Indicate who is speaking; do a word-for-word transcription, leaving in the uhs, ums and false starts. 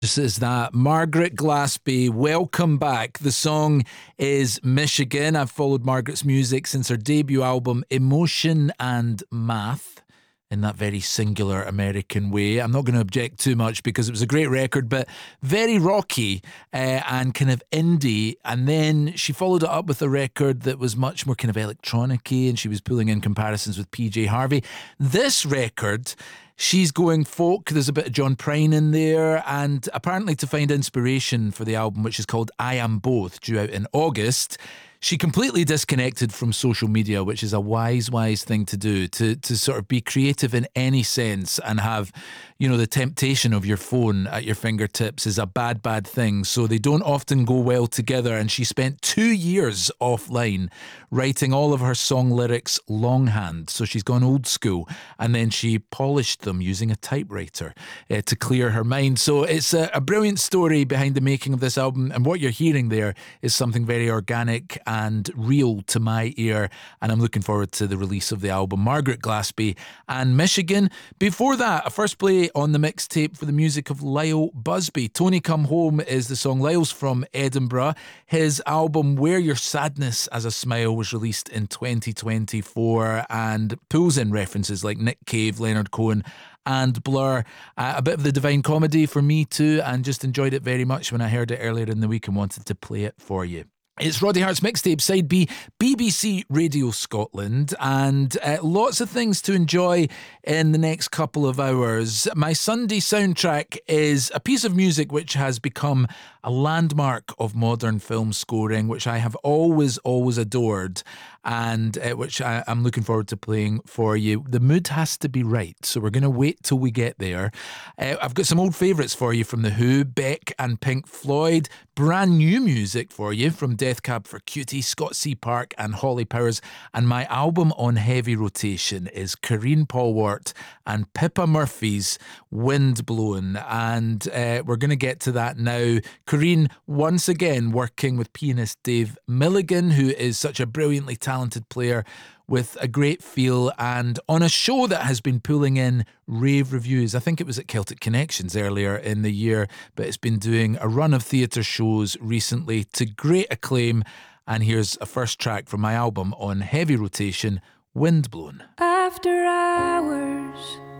Speaker 1: This is that. Margaret Glaspie, welcome back. The song is Michigan. I've followed Margaret's music since her debut album, Emotion and Math, in that very singular American way. I'm not going to object too much because it was a great record, but very rocky uh, and kind of indie. And then she followed it up with a record that was much more kind of electronic-y, and she was pulling in comparisons with P J Harvey. This record, she's going folk. There's a bit of John Prine in there, and apparently to find inspiration for the album, which is called I Am Both, due out in August, she completely disconnected from social media, which is a wise, wise thing to do, to to sort of be creative in any sense and have, you know, the temptation of your phone at your fingertips is a bad, bad thing. So they don't often go well together. And she spent two years offline writing all of her song lyrics longhand. So she's gone old school, and then she polished them using a typewriter uh, to clear her mind. So it's a, a brilliant story behind the making of this album. And what you're hearing there is something very organic and real to my ear, and I'm looking forward to the release of the album. Margaret Glaspie and Michigan. Before that, a first play on the mixtape for the music of Lyle Busby. Tony Come Home is the song. Lyle's from Edinburgh. His album Wear Your Sadness as a Smile was released in twenty twenty-four and pulls in references like Nick Cave, Leonard Cohen and Blur. Uh, a bit of the Divine Comedy for me too, and just enjoyed it very much when I heard it earlier in the week and wanted to play it for you. It's Roddy Hart's Mixtape, Side B, B B C Radio Scotland, and uh, lots of things to enjoy in the next couple of hours. My Sunday soundtrack is a piece of music which has become a landmark of modern film scoring, which I have always, always adored, and uh, which I, I'm looking forward to playing for you. The mood has to be right, so we're going to wait till we get there. Uh, I've got some old favourites for you from The Who, Beck and Pink Floyd, brand new music for you from Death Cab for Cutie, Scott C. Park and Holly Powers, and my album on heavy rotation is Corinne Polwart and Pippa Murphy's Wind Blown, and uh, we're going to get to that now. Corinne once again working with pianist Dave Milligan, who is such a brilliantly talented player with a great feel, and on a show that has been pulling in rave reviews. I think it was at Celtic Connections earlier in the year, but it's been doing a run of theatre shows recently to great acclaim. And here's a first track from my album on heavy rotation, Wind Blown.
Speaker 2: After hours,